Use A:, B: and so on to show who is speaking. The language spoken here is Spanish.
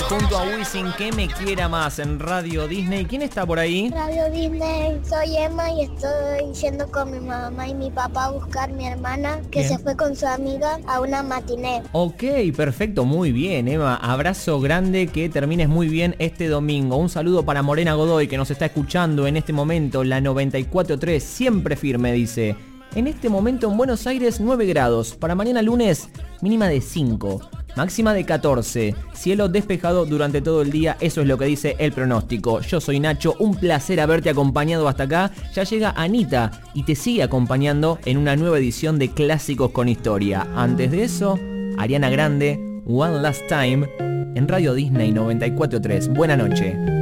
A: junto a Wisin, que me quiera más en Radio Disney. ¿Quién está por ahí?
B: Radio Disney, soy Emma y estoy yendo con mi mamá y mi papá a buscar a mi hermana que
A: Bien.
B: se fue con su amiga a una matiné.
A: Ok, perfecto, muy bien, Emma. Abrazo grande, que termines muy bien este domingo. Un saludo para Morena Godoy, que nos está escuchando en este momento, la 94.3, siempre firme, dice. En este momento en Buenos Aires 9 grados, para mañana lunes mínima de 5, máxima de 14, cielo despejado durante todo el día, eso es lo que dice el pronóstico. Yo soy Nacho, un placer haberte acompañado hasta acá. Ya llega Anita y te sigue acompañando en una nueva edición de Clásicos con Historia. Antes de eso, Ariana Grande, One Last Time, en Radio Disney 94.3. Buena noche.